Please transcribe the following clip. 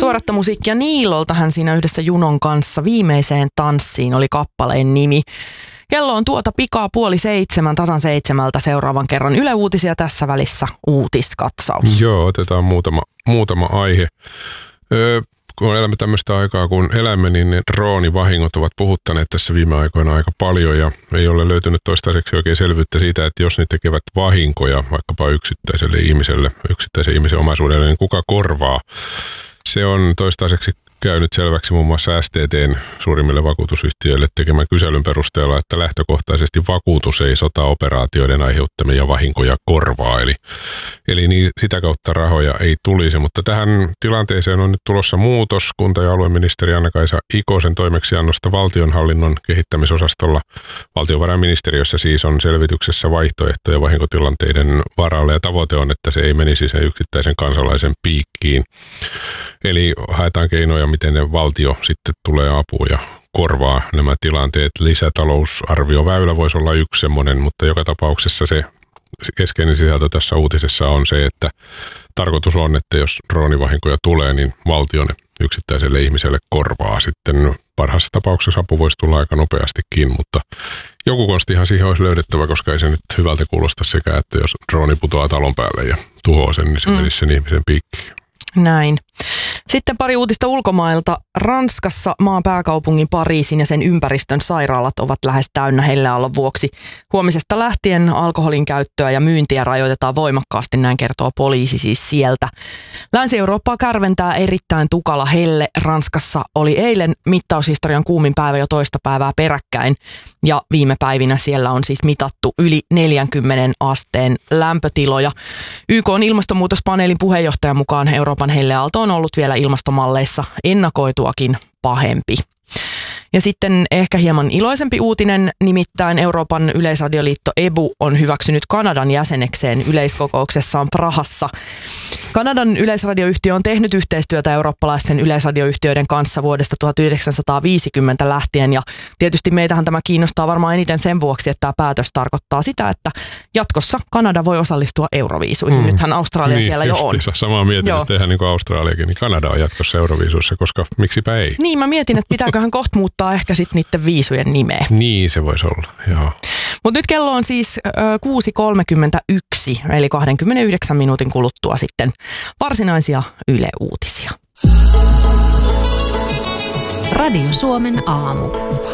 Tuoretta musiikkia Niilolta, hän siinä yhdessä Junon kanssa Viimeiseen tanssiin oli kappaleen nimi. Kello on tuota pikaa 6:30, tasan 7 seuraavan kerran Yle Uutisia, tässä välissä uutiskatsaus. Joo, otetaan muutama aihe. Kun elämme tämmöistä aikaa, kun elämme, niin ne droonivahingot ovat puhuttaneet tässä viime aikoina aika paljon ja ei ole löytynyt toistaiseksi oikein selvyyttä siitä, että jos ne tekevät vahinkoja vaikkapa yksittäisen ihmisen omaisuudelle, niin kuka korvaa? Se on toistaiseksi käynyt selväksi muun muassa STT:n suurimmille vakuutusyhtiöille tekemän kyselyn perusteella, että lähtökohtaisesti vakuutus ei sotaoperaatioiden aiheuttamia vahinkoja korvaa. Eli niin sitä kautta rahoja ei tulisi, mutta tähän tilanteeseen on nyt tulossa muutos. Kunta- ja alueministeri Anna-Kaisa Ikosen toimeksiannosta valtionhallinnon kehittämisosastolla valtiovarainministeriössä siis on selvityksessä vaihtoehtoja vahinkotilanteiden varalle ja tavoite on, että se ei menisi sen yksittäisen kansalaisen piikkiin. Eli haetaan keinoja, miten ne valtio sitten tulee apuun ja korvaa nämä tilanteet. Lisätalousarvioväylä voisi olla yksi semmoinen, mutta joka tapauksessa se keskeinen sisältö tässä uutisessa on se, että tarkoitus on, että jos droonivahinkoja tulee, niin valtio ne yksittäiselle ihmiselle korvaa. Sitten parhaassa tapauksessa apu voisi tulla aika nopeastikin, mutta joku konstihan siihen olisi löydettävä, koska ei se nyt hyvältä kuulosta sekä, että jos drooni putoaa talon päälle ja tuhoaa sen, niin se menisi sen ihmisen piikkiin. Näin. Sitten pari uutista ulkomailta. Ranskassa maan pääkaupungin Pariisin ja sen ympäristön sairaalat ovat lähes täynnä helleaallon vuoksi. Huomisesta lähtien alkoholin käyttöä ja myyntiä rajoitetaan voimakkaasti, näin kertoo poliisi siis sieltä. Länsi-Eurooppaa kärventää erittäin tukala helle. Ranskassa oli eilen mittaushistorian kuumin päivä jo toista päivää peräkkäin. Ja viime päivinä siellä on siis mitattu yli 40 asteen lämpötiloja. YK:n ilmastonmuutospaneelin puheenjohtajan mukaan Euroopan helleaalto on ollut vielä ilmastomalleissa ennakoituakin pahempi. Ja sitten ehkä hieman iloisempi uutinen, nimittäin Euroopan yleisradioliitto EBU on hyväksynyt Kanadan jäsenekseen yleiskokouksessaan Prahassa. Kanadan yleisradioyhtiö on tehnyt yhteistyötä eurooppalaisten yleisradioyhtiöiden kanssa vuodesta 1950 lähtien ja tietysti meitähän tämä kiinnostaa varmaan eniten sen vuoksi, että tämä päätös tarkoittaa sitä, että jatkossa Kanada voi osallistua Euroviisuihin. Nythän Australia siellä jo on. Samaa mietin, että tehdään niin kuin Australiakin, niin Kanada on jatkossa Euroviisuissa, koska miksipä ei. Niin, mä mietin, että pitääköhän kohta muuttaa ehkä sitten niiden viisujen nimeä. Niin, se voisi olla, joo. Mutta nyt kello on siis 6:31, eli 29 minuutin kuluttua sitten varsinaisia Yle Uutisia. Radio Suomen aamu.